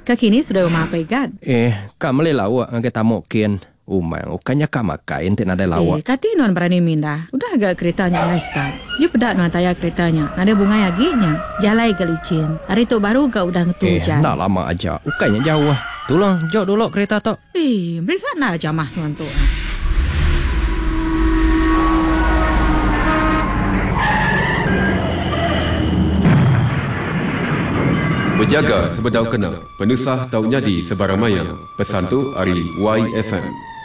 Kekini sudah umapai kan? Kak boleh lawak dengan kita mokin. Umang, ukanya kak makai ente nada lawak. Kati non berani minda. Udah agak keretanya nggak start. Dia pedak non taya keretanya. Ada bunga yaginya. Jalai ke licin. Hari tu baru kau udah ngetujan. Tak lama aja. Ukanya jauh. Tolong, jauh dulu kereta tu. Merisa nak aja mah non tu. Berjaga sebedau kena, penusah tau nyadi sebarang mayang. Pesan tu hari YFM.